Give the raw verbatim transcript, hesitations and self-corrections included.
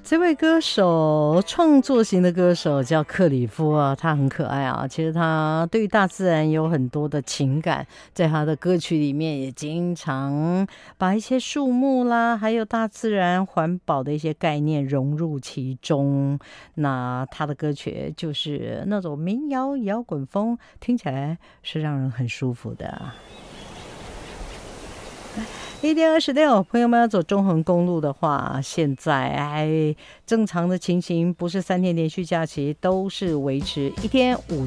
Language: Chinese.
这位歌手，创作型的歌手叫克里夫啊，他很可爱啊。其实他对于大自然有很多的情感，在他的歌曲里面也经常把一些树木啦，还有大自然环保的一些概念融入其中。那他的歌曲就是那种民谣摇滚风，听起来是让人很舒服的。一点二十六，朋友们要走中横公路的话，现在哎，正常的情形不是三天连续假期，都是维持一天五